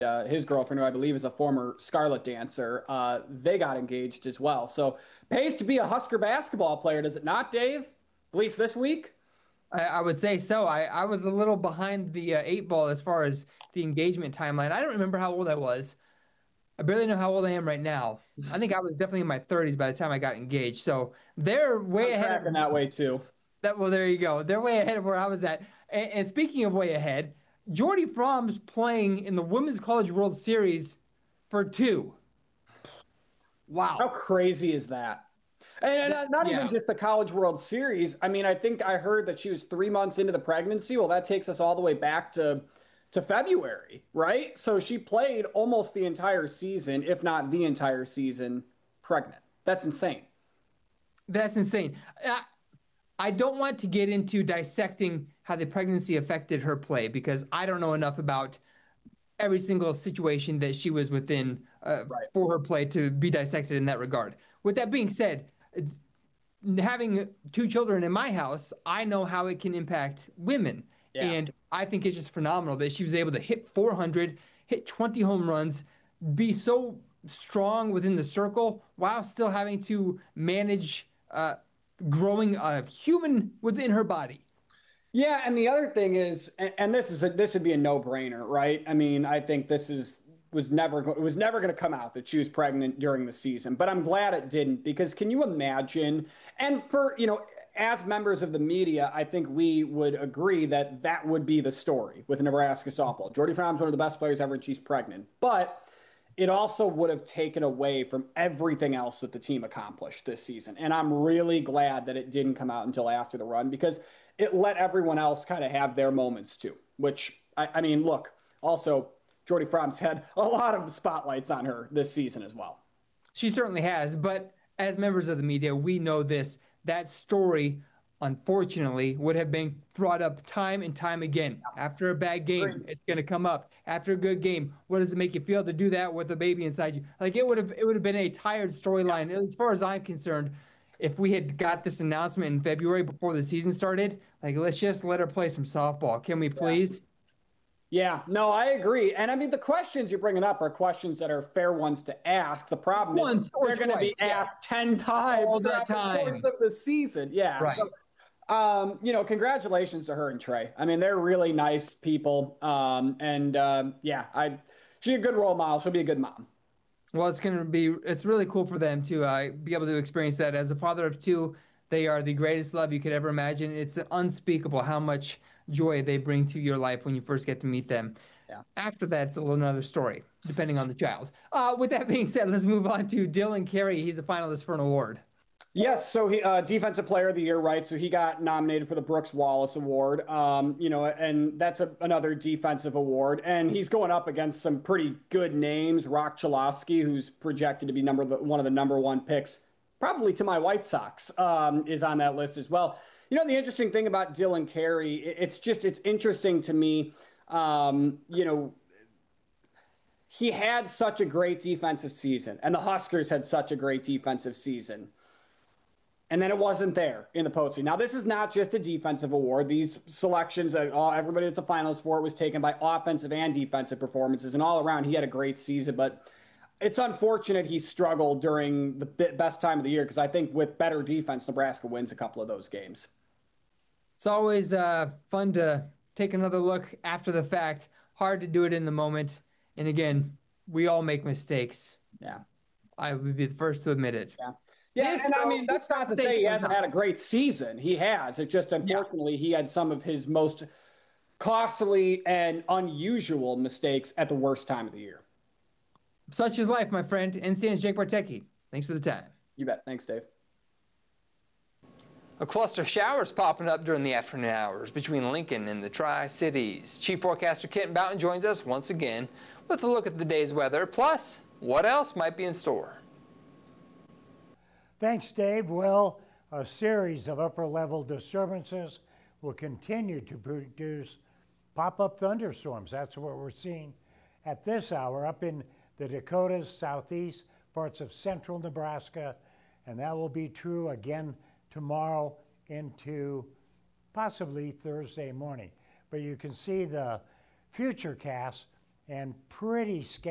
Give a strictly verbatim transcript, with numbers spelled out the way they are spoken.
uh, his girlfriend, who I believe is a former Scarlet dancer, uh, they got engaged as well. So pays to be a Husker basketball player, does it not, Dave? At least this week. I, I would say so. I, I was a little behind the uh, eight ball as far as the engagement timeline. I don't remember how old I was. I barely know how old I am right now. I think I was definitely in my thirties by the time I got engaged. So they're way I'm ahead of tracking that way too. that. Well, there you go. They're way ahead of where I was at. And, and speaking of way ahead, Jordy Fromm's playing in the Women's College World Series for two. How Wow. crazy is that? And That, uh, not even yeah. just the College World Series. I mean, I think I heard that she was three months into the pregnancy. Well, that takes us all the way back to to February, right? So she played almost the entire season, if not the entire season, pregnant. That's insane. That's insane. I, I don't want to get into dissecting how the pregnancy affected her play because I don't know enough about every single situation that she was within uh, Right. for her play to be dissected in that regard. With that being said, having two children in my house, I know how it can impact women. Yeah. And I think it's just phenomenal that she was able to hit four hundred, hit twenty home runs, be so strong within the circle while still having to manage uh, growing a human within her body. Yeah, and the other thing is, and, and this is a, this would be a no-brainer, right? I mean, I think this is was never go, it was never going to come out that she was pregnant during the season, but I'm glad it didn't because can you imagine? And for, you know, as members of the media, I think we would agree that that would be the story with Nebraska softball. Jordy Fromm's one of the best players ever, and she's pregnant, but it also would have taken away from everything else that the team accomplished this season. And I'm really glad that it didn't come out until after the run because it let everyone else kind of have their moments too. Which, I, I mean, look, also, Jordy Fromm's had a lot of spotlights on her this season as well. She certainly has, but as members of the media, we know this. That story, unfortunately, would have been brought up time and time again. After a bad game, Agreed. it's going to come up. After a good game, what does it make you feel to do that with a baby inside you? Like it would have, it would have been a tired storyline. As far as I'm concerned, if we had got this announcement in February before the season started, like let's just let her play some softball, can we Yeah. please? Yeah, no, I agree. And I mean, the questions you're bringing up are questions that are fair ones to ask. The problem is Once or they're going to be twice, yeah, asked ten times all that throughout the course time, of the season. Yeah. So, right? um, you know, congratulations to her and Trey. I mean, they're really nice people. Um, and um, yeah, I she's a good role model. She'll be a good mom. Well, it's going to be, it's really cool for them to uh, be able to experience that. As a father of two, they are the greatest love you could ever imagine. It's unspeakable how much joy they bring to your life when you first get to meet them. Yeah. After that, it's a little another story, depending on the child. Uh, with that being said, let's move on to Dylan Carey. He's a finalist for an award. Yes, so he uh, defensive player of the year, right? So he got nominated for the Brooks Wallace Award, um, you know, and that's a, another defensive award. And he's going up against some pretty good names. Rock Chalosky, who's projected to be number the, one of the number one picks, probably to my White Sox, um, is on that list as well. You know, the interesting thing about Dylan Carey, it's just it's interesting to me. Um, you know, he had such a great defensive season, and the Huskers had such a great defensive season. And then it wasn't there in the postseason. Now, this is not just a defensive award. These selections, that all, everybody that's a finalist for it was taken by offensive and defensive performances. And all around, he had a great season. But it's unfortunate he struggled during the best time of the year because I think with better defense, Nebraska wins a couple of those games. It's always uh, fun to take another look after the fact, hard to do it in the moment. And again, we all make mistakes. Yeah. I would be the first to admit it. Yeah. Yeah, This, and I though, mean, this that's not to say he conversation was hasn't not. had a great season. He has. It just, Yeah. unfortunately, he had some of his most costly and unusual mistakes at the worst time of the year. Such is life, my friend. N C N's Jake Bartecki. Thanks for the time. You bet. Thanks, Dave. A cluster of showers popping up during the afternoon hours between Lincoln and the Tri-Cities. Chief Forecaster Kent Boughton joins us once again with a look at the day's weather, plus what else might be in store. Thanks, Dave. Well, a series of upper-level disturbances will continue to produce pop-up thunderstorms. That's what we're seeing at this hour up in the Dakotas, southeast, parts of central Nebraska, and that will be true again tomorrow into possibly Thursday morning. But you can see the future cast, and pretty scattered.